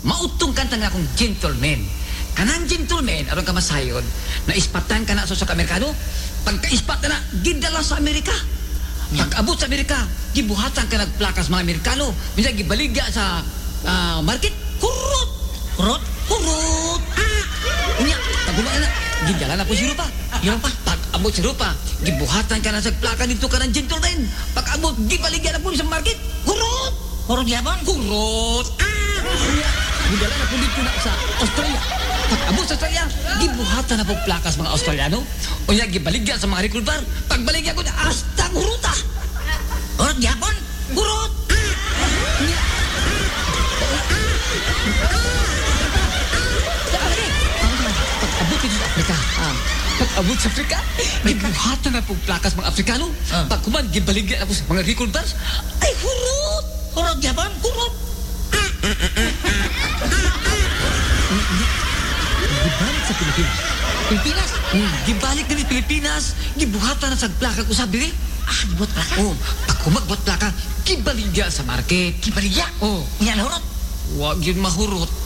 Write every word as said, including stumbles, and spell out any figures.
mautong kanta nga akong gentleman. Kanang gentleman, aron ka masayon, na ispatan ka na sa sa Amerikano, pagka-ispat na na, gidala sa Amerika. Pag-abot sa Amerika, gibuhatan ka nagplakas mga Amerikano, minsan gibaligya sa uh, market, kurot! Kurot? Kurot! Ah! Unya, pag-gumaan na, gidala na po si Rupa. Yung pa, pag-abot si Rupa, gibuhatan ka na sa plaka dito ka ng gentleman. Pag-abot, gibaligya na po sa market, kurot! Kurot yapon? Kurot! Ah! Unya, gidala na po dito na sa Australia. Pag-abot sa Australia, gibuhatan na po plakas mga Australiano. Unya, gibaligya sa mga recruiter. Pagbaligya ko na, hasta kuruta! Kurot yapon? Kurot! Ah! Unya, pag-abot dito sa Afrika, ah, pag-abot sa Afrika, gibuhatan na po plakas mga Afrikano. Ah. Pagkuman, gibaligya na po sa mga recruiters. Ay, kurot! Kurot yapon? Kurot! Gibalik sa Pilipinas. Pilipinas? Hmm, gibalik na ni Pilipinas. Gibuhatan na sa plaka ko sa dili. Ah, dibuat plaka? Oh, pag kumagbuhat plaka, gibaligya sa market. Kibaligya? Oh, Unya na hurot? wag yun mahurot.